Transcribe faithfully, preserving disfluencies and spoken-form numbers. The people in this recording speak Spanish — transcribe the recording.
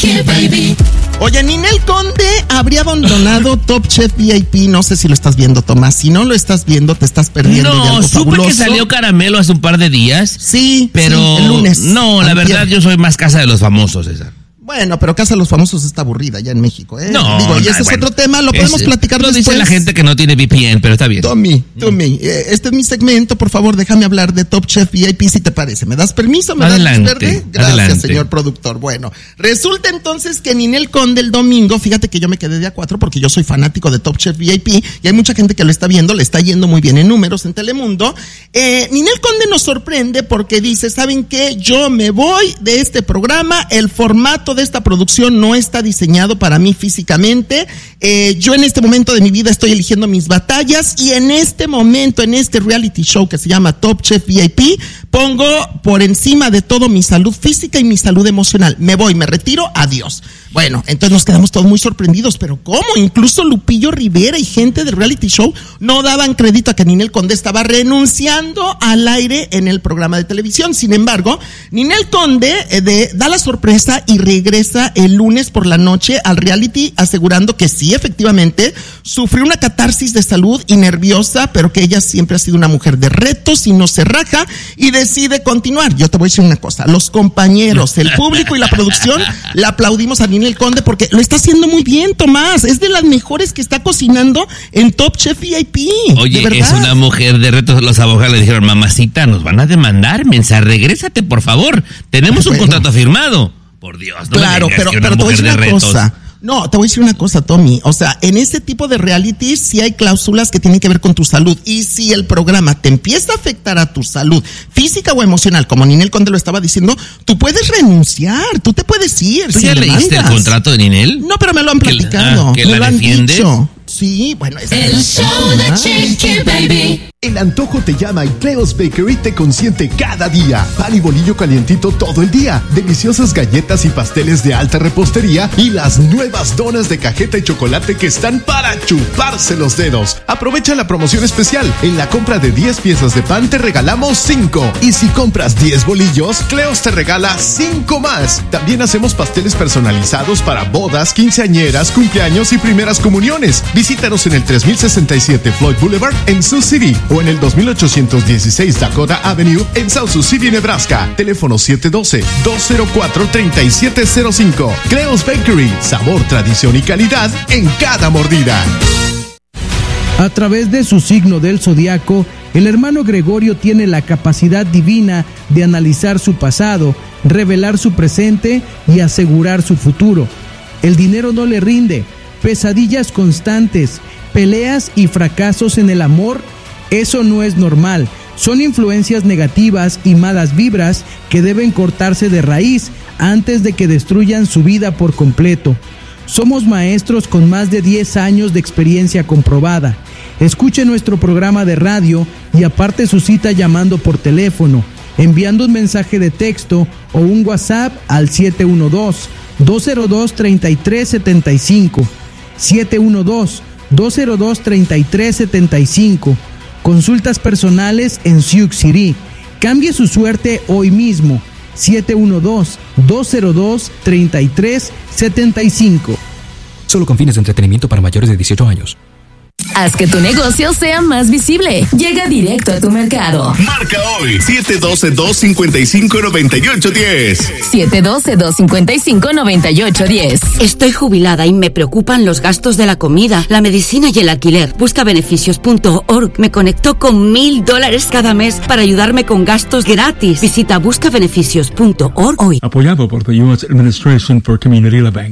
shake it, baby. Oye, Ninel Conde habría abandonado Top Chef V I P. No sé si lo estás viendo, Tomás. Si no lo estás viendo, te estás perdiendo no, de algo supe fabuloso. Que salió Caramelo hace un par de días. Sí, pero sí, el lunes. No, la antier. verdad, yo soy más Casa de los Famosos, esa. Bueno, pero Casa de los Famosos está aburrida ya en México, ¿eh? No, Digo, y no, ese es bueno, otro tema, lo podemos es, platicar lo después. dice la gente que no tiene V P N, pero está bien. Tommy, Tommy, eh, este es mi segmento, por favor, déjame hablar de Top Chef V I P si te parece. ¿Me das permiso? ¿Me Adelante, das luz verde? Gracias, adelante. señor productor. Bueno, resulta entonces que Ninel Conde el domingo, fíjate que yo me quedé de a cuatro porque yo soy fanático de Top Chef V I P y hay mucha gente que lo está viendo, le está yendo muy bien en números en Telemundo. Eh, Ninel Conde nos sorprende porque dice, ¿saben qué? Yo me voy de este programa, el formato de esta producción no está diseñado para mí físicamente, eh, yo en este momento de mi vida estoy eligiendo mis batallas y en este momento, en este reality show que se llama Top Chef V I P, pongo por encima de todo mi salud física y mi salud emocional. Me voy, me retiro, adiós. Bueno, entonces nos quedamos todos muy sorprendidos, pero ¿cómo? Incluso Lupillo Rivera y gente del reality show no daban crédito a que Ninel Conde estaba renunciando al aire en el programa de televisión. Sin embargo, Ninel Conde eh, de, da la sorpresa y regresa el lunes por la noche al reality asegurando que sí, efectivamente, sufrió una catarsis de salud y nerviosa, pero que ella siempre ha sido una mujer de retos y no se raja y decide continuar. Yo te voy a decir una cosa, los compañeros, el público y la producción le aplaudimos a Ninel Conde porque lo está haciendo muy bien, Tomás. Es de las mejores que está cocinando en Top Chef V I P. Oye, de verdad. Es una mujer de retos. Los abogados le dijeron, mamacita, nos van a demandar, mensa, regrésate, por favor. Tenemos un Bueno. contrato firmado. Por Dios, no Claro, me digas pero, que una pero te voy a mujer decir de una retos. cosa. No, te voy a decir una cosa, Tommy. O sea, en este tipo de realities sí hay cláusulas que tienen que ver con tu salud. Y si el programa te empieza a afectar a tu salud física o emocional, como Ninel Conde lo estaba diciendo, tú puedes renunciar, tú te puedes ir. ¿Tú si ya le leíste mandas. el contrato de Ninel? No, pero me lo han ¿Que la- platicado. ah, que me la lo han defiende? dicho. Sí, bueno. Es El show de shake it, baby. El antojo te llama y Cleo's Bakery te consiente cada día. Pan y bolillo calientito todo el día. Deliciosas galletas y pasteles de alta repostería y las nuevas donas de cajeta y chocolate que están para chuparse los dedos. Aprovecha la promoción especial. En la compra de diez piezas de pan te regalamos cinco. Y si compras diez bolillos, Cleo's te regala cinco más. También hacemos pasteles personalizados para bodas, quinceañeras, cumpleaños y primeras comuniones. Visítanos en el tres mil sesenta y siete Floyd Boulevard en Sioux City o en el dos mil ochocientos dieciséis Dakota Avenue en South Sioux City, Nebraska. Teléfono siete uno dos, dos cero cuatro, tres siete cero cinco. Cleo's Bakery, sabor, tradición y calidad en cada mordida. A través de su signo del zodiaco, el hermano Gregorio tiene la capacidad divina de analizar su pasado, revelar su presente y asegurar su futuro. El dinero no le rinde, pesadillas constantes, peleas y fracasos en el amor, eso no es normal. Son influencias negativas y malas vibras que deben cortarse de raíz antes de que destruyan su vida por completo. Somos maestros con más de diez años de experiencia comprobada. Escuche nuestro programa de radio y aparte su cita llamando por teléfono, enviando un mensaje de texto o un WhatsApp al siete uno dos, dos cero dos, tres tres siete cinco. siete uno dos, dos cero dos, tres tres siete cinco. Consultas personales en Sioux City. Cambie su suerte hoy mismo. siete uno dos, dos cero dos, tres tres siete cinco. Solo con fines de entretenimiento para mayores de dieciocho años. Haz que tu negocio sea más visible. Llega directo a tu mercado. Marca hoy siete uno dos, dos cinco cinco, nueve ocho uno cero. siete uno dos, dos cinco cinco, nueve ocho uno cero. Estoy jubilada y me preocupan los gastos de la comida, la medicina y el alquiler. Busca beneficios punto org. Me conectó con mil dólares cada mes para ayudarme con gastos gratis. Visita busca beneficios punto org hoy. Apoyado por the U S Administration for Community Living.